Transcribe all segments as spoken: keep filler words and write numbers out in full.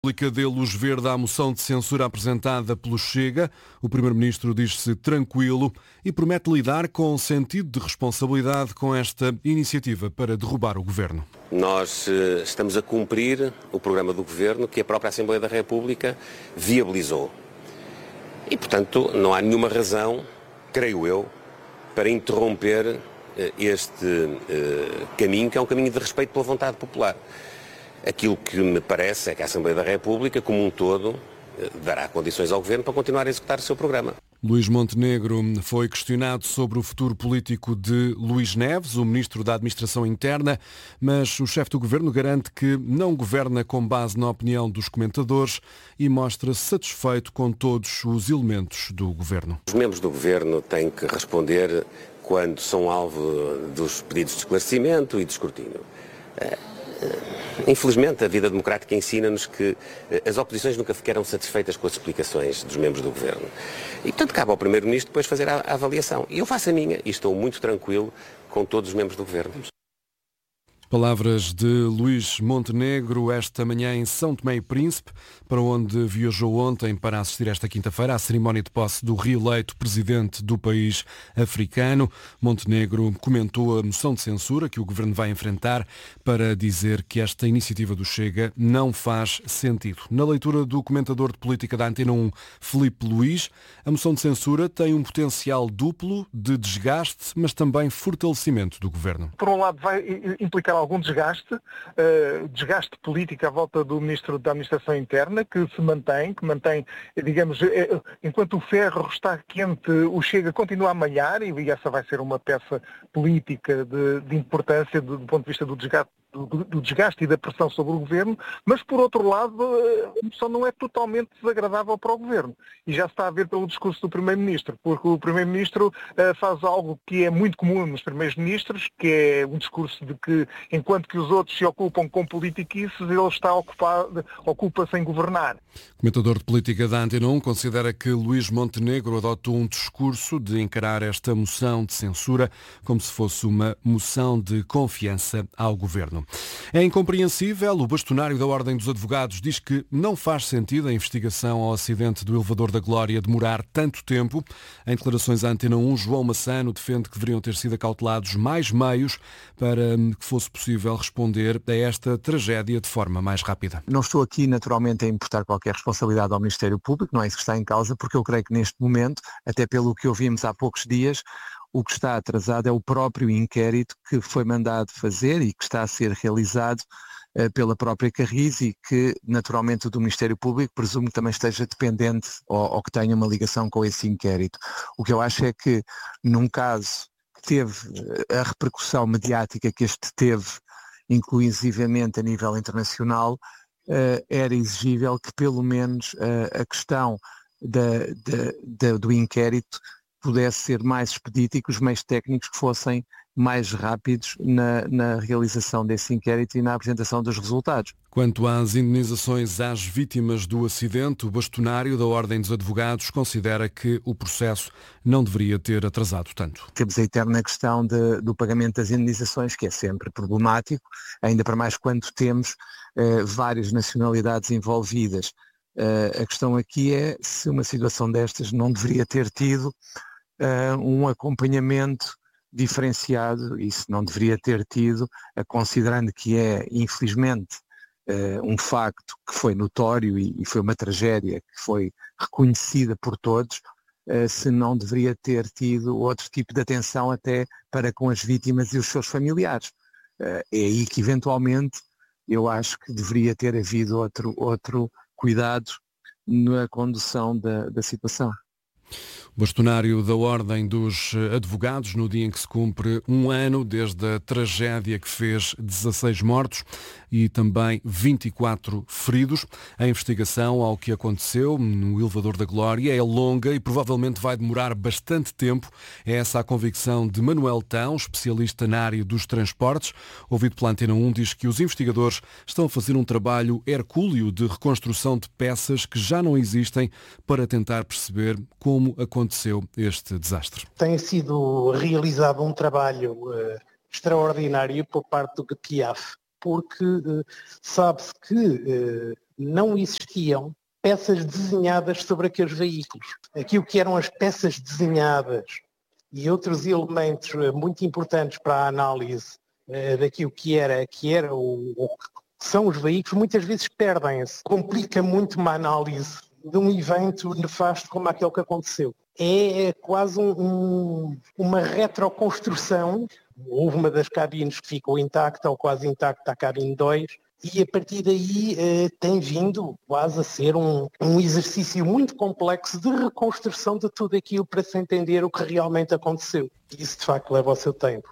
República deu luz verde à moção de censura apresentada pelo Chega. O Primeiro-Ministro diz-se tranquilo e promete lidar com sentido de responsabilidade com esta iniciativa para derrubar o Governo. Nós uh, estamos a cumprir o programa do Governo que a própria Assembleia da República viabilizou. E, portanto, não há nenhuma razão, creio eu, para interromper uh, este uh, caminho, que é um caminho de respeito pela vontade popular. Aquilo que me parece é que a Assembleia da República, como um todo, dará condições ao Governo para continuar a executar o seu programa. Luís Montenegro foi questionado sobre o futuro político de Luís Neves, o Ministro da Administração Interna, mas o chefe do Governo garante que não governa com base na opinião dos comentadores e mostra-se satisfeito com todos os elementos do Governo. Os membros do Governo têm que responder quando são alvo dos pedidos de esclarecimento e de escrutínio. Infelizmente, a vida democrática ensina-nos que as oposições nunca ficaram satisfeitas com as explicações dos membros do Governo. E, portanto, cabe ao Primeiro-Ministro depois fazer a, a avaliação. E eu faço a minha e estou muito tranquilo com todos os membros do Governo. Palavras de Luís Montenegro esta manhã em São Tomé e Príncipe, para onde viajou ontem para assistir esta quinta-feira à cerimónia de posse do reeleito presidente do país africano. Montenegro comentou a moção de censura que o Governo vai enfrentar para dizer que esta iniciativa do Chega não faz sentido. Na leitura do comentador de política da Antena um, Filipe Luís, a moção de censura tem um potencial duplo de desgaste, mas também fortalecimento do Governo. Por um lado vai implicar algum desgaste, uh, desgaste político à volta do Ministro da Administração Interna, que se mantém, que mantém, digamos, uh, enquanto o ferro está quente, o Chega continua a malhar, e essa vai ser uma peça política de, de importância do, do ponto de vista do desgaste, do, do desgaste e da pressão sobre o Governo, mas por outro lado a moção não é totalmente desagradável para o Governo. E já se está a ver pelo discurso do Primeiro-Ministro, porque o Primeiro-Ministro uh, faz algo que é muito comum nos Primeiros-Ministros, que é um discurso de que enquanto que os outros se ocupam com politiquices, ele está ocupado, ocupa-se em governar. O comentador de política da Antena um considera que Luís Montenegro adotou um discurso de encarar esta moção de censura como se fosse uma moção de confiança ao Governo. É incompreensível, o bastonário da Ordem dos Advogados diz que não faz sentido a investigação ao acidente do elevador da Glória demorar tanto tempo. Em declarações à Antena um, João Massano defende que deveriam ter sido acautelados mais meios para que fosse possível responder a esta tragédia de forma mais rápida. Não estou aqui naturalmente a imputar qualquer responsabilidade ao Ministério Público, não é isso que está em causa, porque eu creio que neste momento, até pelo que ouvimos há poucos dias, o que está atrasado é o próprio inquérito que foi mandado fazer e que está a ser realizado uh, pela própria Carris e que naturalmente do Ministério Público presumo que também esteja dependente ou, ou que tenha uma ligação com esse inquérito. O que eu acho é que num caso que teve a repercussão mediática que este teve, inclusivamente a nível internacional, uh, era exigível que pelo menos uh, a questão da, da, da, do inquérito pudesse ser mais expedito e que os meios técnicos fossem mais rápidos na, na realização desse inquérito e na apresentação dos resultados. Quanto às indenizações às vítimas do acidente, o bastonário da Ordem dos Advogados considera que o processo não deveria ter atrasado tanto. Temos a eterna questão de, do pagamento das indenizações, que é sempre problemático, ainda para mais quando temos eh, várias nacionalidades envolvidas. Uh, a questão aqui é se uma situação destas não deveria ter tido uh, um acompanhamento diferenciado e se não deveria ter tido, uh, considerando que é, infelizmente, uh, um facto que foi notório e, e foi uma tragédia que foi reconhecida por todos, uh, se não deveria ter tido outro tipo de atenção até para com as vítimas e os seus familiares. Uh, é aí que, eventualmente, eu acho que deveria ter havido outro, outro cuidado na condução da, da situação. O bastonário da Ordem dos Advogados, no dia em que se cumpre um ano desde a tragédia que fez dezasseis mortos e também vinte e quatro feridos. A investigação ao que aconteceu no elevador da Glória é longa e provavelmente vai demorar bastante tempo. É essa a convicção de Manuel Tão, especialista na área dos transportes. Ouvido pela Antena um, diz que os investigadores estão a fazer um trabalho hercúleo de reconstrução de peças que já não existem para tentar perceber como aconteceu este desastre. Tem sido realizado um trabalho uh, extraordinário por parte do G T I A F, porque uh, sabe-se que uh, não existiam peças desenhadas sobre aqueles veículos. Aquilo que eram as peças desenhadas e outros elementos muito importantes para a análise uh, daquilo que era, que era o, o que são os veículos, muitas vezes perdem-se. Complica muito uma análise de um evento nefasto como aquele que aconteceu. É quase um, um, uma retroconstrução. Houve uma das cabines que ficou intacta ou quase intacta, a cabine dois, e a partir daí eh, tem vindo quase a ser um, um exercício muito complexo de reconstrução de tudo aquilo para se entender o que realmente aconteceu. Isso de facto leva o seu tempo.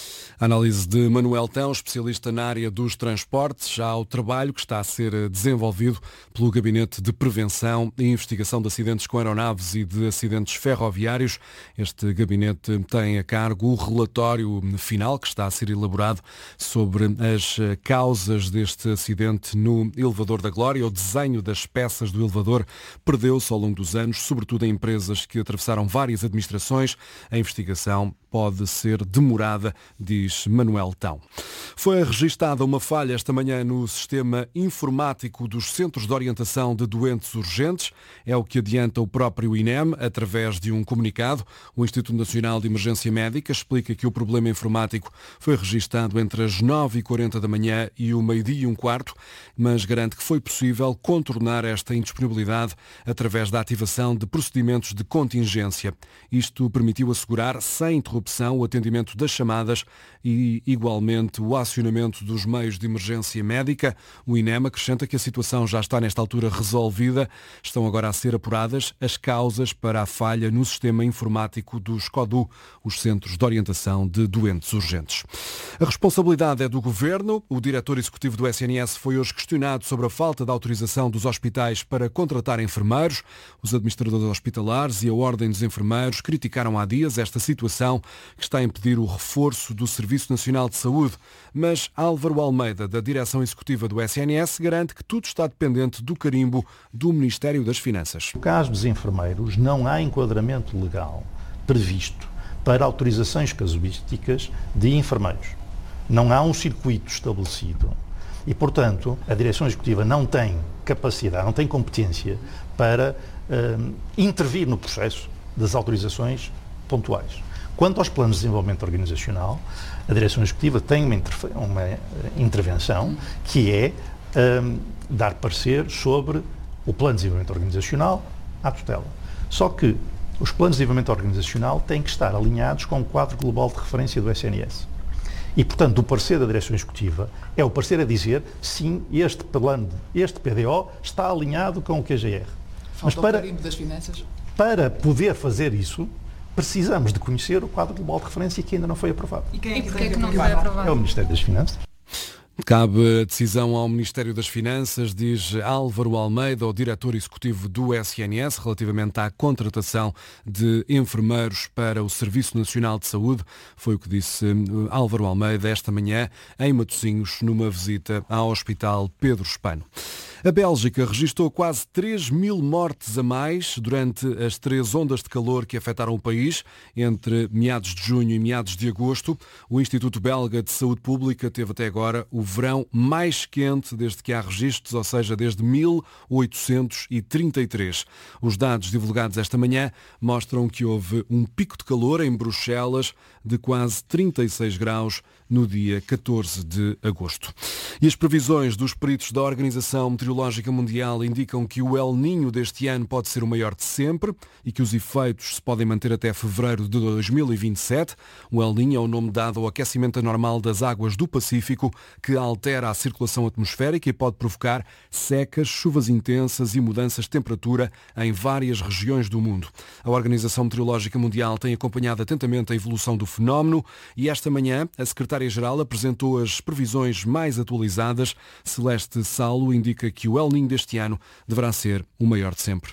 A análise de Manuel Tão, especialista na área dos transportes, já ao trabalho que está a ser desenvolvido pelo Gabinete de Prevenção e Investigação de Acidentes com Aeronaves e de Acidentes Ferroviários. Este gabinete tem a cargo o relatório final que está a ser elaborado sobre as causas deste acidente no Elevador da Glória. O desenho das peças do elevador perdeu-se ao longo dos anos, sobretudo em empresas que atravessaram várias administrações. A investigação pode ser demorada, diz Manuel Tão. Foi registada uma falha esta manhã no sistema informático dos Centros de Orientação de Doentes Urgentes. É o que adianta o próprio I N E M através de um comunicado. O Instituto Nacional de Emergência Médica explica que o problema informático foi registado entre as nove e quarenta da manhã e o meio-dia e um quarto, mas garante que foi possível contornar esta indisponibilidade através da ativação de procedimentos de contingência. Isto permitiu assegurar, sem interrupção, o atendimento das chamadas e, igualmente, o acionamento dos meios de emergência médica. O I N E M acrescenta que a situação já está, nesta altura, resolvida. Estão agora a ser apuradas as causas para a falha no sistema informático dos CODU, os Centros de Orientação de Doentes Urgentes. A responsabilidade é do Governo. O diretor executivo do S N S foi hoje questionado sobre a falta de autorização dos hospitais para contratar enfermeiros. Os administradores hospitalares e a Ordem dos Enfermeiros criticaram há dias esta situação que está a impedir o reforço do Serviço Nacional de Saúde. Mas Álvaro Almeida, da direção executiva do S N S, garante que tudo está dependente do carimbo do Ministério das Finanças. No caso dos enfermeiros, não há enquadramento legal previsto para autorizações casuísticas de enfermeiros. Não há um circuito estabelecido e, portanto, a direção executiva não tem capacidade, não tem competência para uh, intervir no processo das autorizações pontuais. Quanto aos planos de desenvolvimento organizacional, a direção executiva tem uma, interfe- uma intervenção que é um, dar parecer sobre o plano de desenvolvimento organizacional à tutela. Só que os planos de desenvolvimento organizacional têm que estar alinhados com o quadro global de referência do S N S. E, portanto, o parecer da direção executiva é o parecer a dizer sim, este plano, este P D O está alinhado com o Q G R. Falta Mas para, o carimbo das finanças? Para poder fazer isso, precisamos de conhecer o quadro global de referência que ainda não foi aprovado. E quem é que, e tem é que que não foi aprovar? aprovado? É o Ministério das Finanças. Cabe a decisão ao Ministério das Finanças, diz Álvaro Almeida, o diretor executivo do S N S, relativamente à contratação de enfermeiros para o Serviço Nacional de Saúde. Foi o que disse Álvaro Almeida esta manhã em Matosinhos, numa visita ao Hospital Pedro Espano. A Bélgica registrou quase três mil mortes a mais durante as três ondas de calor que afetaram o país entre meados de junho e meados de agosto. O Instituto Belga de Saúde Pública teve até agora o verão mais quente desde que há registros, ou seja, desde mil oitocentos e trinta e três. Os dados divulgados esta manhã mostram que houve um pico de calor em Bruxelas de quase trinta e seis graus no dia catorze de agosto. E as previsões dos peritos da Organização Meteorológica Mundial indicam que o El Niño deste ano pode ser o maior de sempre e que os efeitos se podem manter até fevereiro de dois mil e vinte e sete. O El Niño é o nome dado ao aquecimento anormal das águas do Pacífico, que altera a circulação atmosférica e pode provocar secas, chuvas intensas e mudanças de temperatura em várias regiões do mundo. A Organização Meteorológica Mundial tem acompanhado atentamente a evolução do fenómeno e esta manhã a secretária-geral apresentou as previsões mais atualizadas. Celeste Saulo indica que o El Niño deste ano deverá ser o maior de sempre.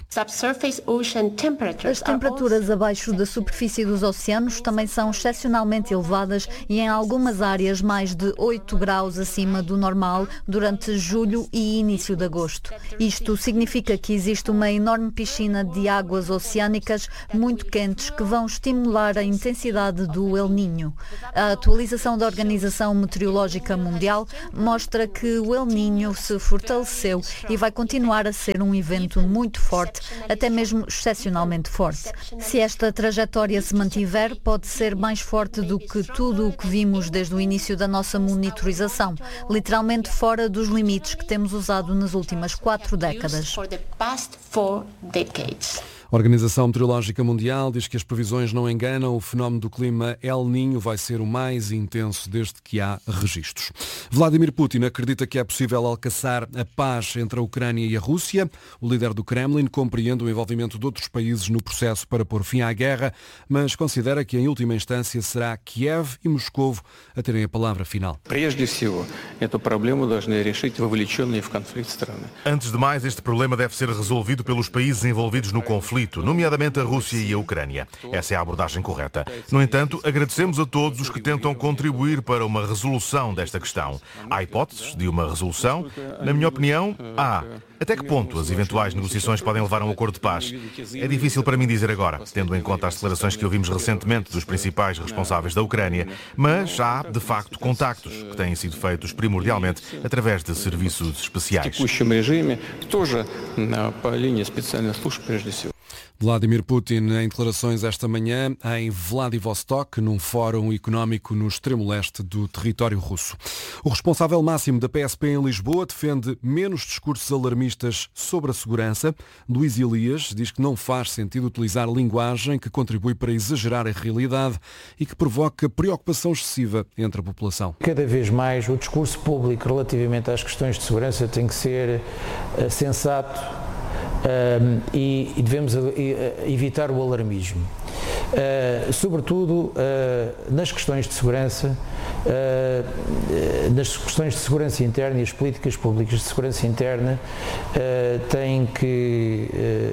As temperaturas abaixo da superfície dos oceanos também são excepcionalmente elevadas e em algumas áreas mais de oito graus acima do normal durante julho e início de agosto. Isto significa que existe uma enorme piscina de águas oceânicas muito quentes que vão estimular a intensidade do El Niño. A atualização da Organização Meteorológica Mundial mostra que o El Niño se fortaleceu e vai continuar a ser um evento muito forte, até mesmo excepcionalmente forte. Se esta trajetória se mantiver, pode ser mais forte do que tudo o que vimos desde o início da nossa monitorização, literalmente fora dos limites que temos usado nas últimas quatro décadas. A Organização Meteorológica Mundial diz que as previsões não enganam. O fenómeno do clima El Niño vai ser o mais intenso desde que há registros. Vladimir Putin acredita que é possível alcançar a paz entre a Ucrânia e a Rússia. O líder do Kremlin compreende o envolvimento de outros países no processo para pôr fim à guerra, mas considera que em última instância será Kiev e Moscovo a terem a palavra final. Antes de mais, este problema deve ser resolvido pelos países envolvidos no conflito, nomeadamente a Rússia e a Ucrânia. Essa é a abordagem correta. No entanto, agradecemos a todos os que tentam contribuir para uma resolução desta questão. Há hipóteses de uma resolução? Na minha opinião, há. Até que ponto as eventuais negociações podem levar a um acordo de paz? É difícil para mim dizer agora, tendo em conta as declarações que ouvimos recentemente dos principais responsáveis da Ucrânia, mas há, de facto, contactos que têm sido feitos primordialmente através de serviços especiais. Vladimir Putin em declarações esta manhã em Vladivostok, num fórum económico no extremo leste do território russo. O responsável máximo da P S P em Lisboa defende menos discursos alarmistas sobre a segurança. Luís Elias diz que não faz sentido utilizar linguagem que contribui para exagerar a realidade e que provoca preocupação excessiva entre a população. Cada vez mais o discurso público relativamente às questões de segurança tem que ser uh, sensato. Uh, e, e devemos uh, evitar o alarmismo. Uh, sobretudo uh, nas questões de segurança, uh, nas questões de segurança interna e as políticas públicas de segurança interna uh, têm que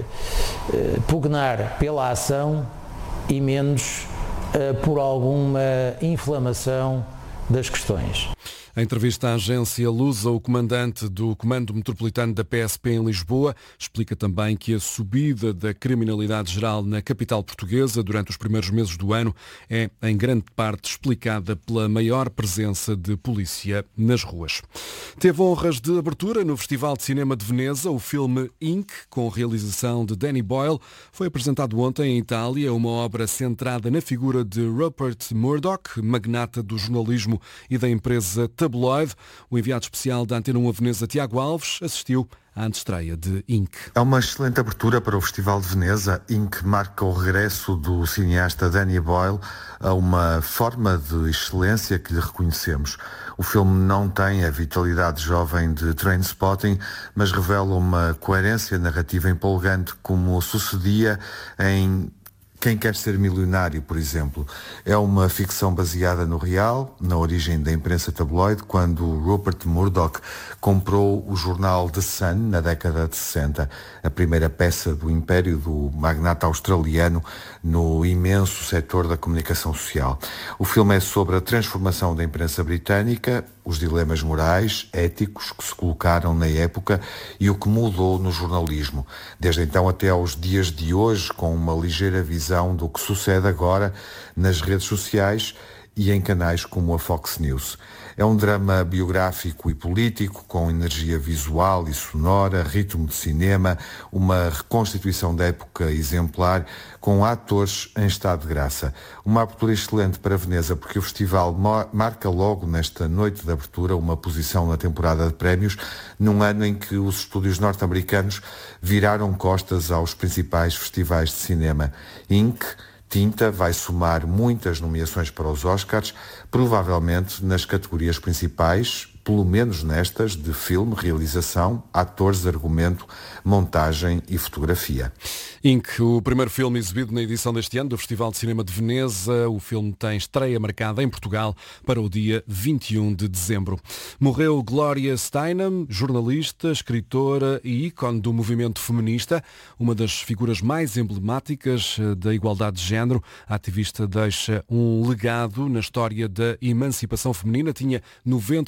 uh, uh, pugnar pela ação e menos uh, por alguma inflamação das questões. Em entrevista à agência Lusa, o comandante do Comando Metropolitano da P S P em Lisboa explica também que a subida da criminalidade geral na capital portuguesa durante os primeiros meses do ano é, em grande parte, explicada pela maior presença de polícia nas ruas. Teve honras de abertura no Festival de Cinema de Veneza. O filme Ink, com realização de Danny Boyle, foi apresentado ontem em Itália, uma obra centrada na figura de Rupert Murdoch, magnata do jornalismo e da empresa Tabloid. O enviado especial da Antena um a Veneza, Tiago Alves, assistiu à antestreia de Ink. É uma excelente abertura para o Festival de Veneza. Ink marca o regresso do cineasta Danny Boyle a uma forma de excelência que lhe reconhecemos. O filme não tem a vitalidade jovem de Trainspotting, mas revela uma coerência narrativa empolgante, como sucedia em Quem Quer Ser Milionário, por exemplo. É uma ficção baseada no real, na origem da imprensa tabloide, quando Rupert Murdoch comprou o jornal The Sun na década de sessenta, a primeira peça do império do magnata australiano no imenso setor da comunicação social. O filme é sobre a transformação da imprensa britânica, os dilemas morais, éticos que se colocaram na época e o que mudou no jornalismo, desde então até aos dias de hoje, com uma ligeira visão do que sucede agora nas redes sociais e em canais como a Fox News. É um drama biográfico e político, com energia visual e sonora, ritmo de cinema, uma reconstituição da época exemplar, com atores em estado de graça. Uma abertura excelente para Veneza, porque o festival marca logo nesta noite de abertura uma posição na temporada de prémios, num ano em que os estúdios norte-americanos viraram costas aos principais festivais de cinema. Ink, Tinta, vai somar muitas nomeações para os Oscars, provavelmente nas categorias principais, pelo menos nestas de filme, realização, atores, argumento, montagem e fotografia. Ink, o primeiro filme exibido na edição deste ano do Festival de Cinema de Veneza. O filme tem estreia marcada em Portugal para o dia vinte e um de dezembro. Morreu Gloria Steinem, jornalista, escritora e ícone do movimento feminista, uma das figuras mais emblemáticas da igualdade de género. A ativista deixa um legado na história da emancipação feminina. Tinha noventa e dois anos.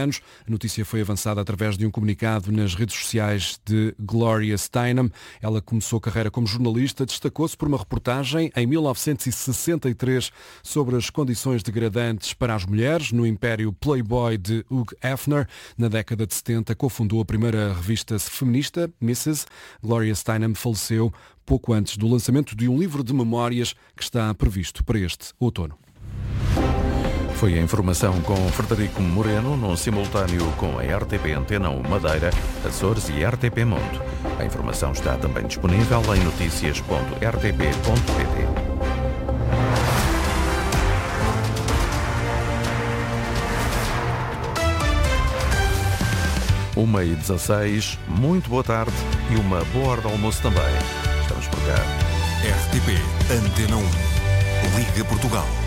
anos. A notícia foi avançada através de um comunicado nas redes sociais de Gloria Steinem. Ela começou carreira como jornalista, destacou-se por uma reportagem em mil novecentos e sessenta e três sobre as condições degradantes para as mulheres no império Playboy de Hugh Hefner. Na década de setenta, cofundou a primeira revista feminista, missus Gloria Steinem faleceu pouco antes do lançamento de um livro de memórias que está previsto para este outono. Foi a informação com Frederico Moreno, num simultâneo com a R T P Antena um Madeira, Açores e R T P Mundo. A informação está também disponível em notícias ponto r t p ponto p t. Uma e dezasseis, muito boa tarde e uma boa hora de almoço também. Estamos por cá. R T P Antena um. Liga Portugal.